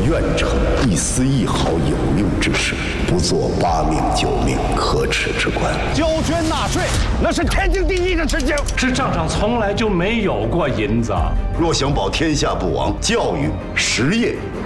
愿成，一丝一毫有用之事，不做8命9命可耻之官。 交捐纳税，那是天经地义的事情。 这账上从来就没有过银子。 若想保天下不亡，教育、实业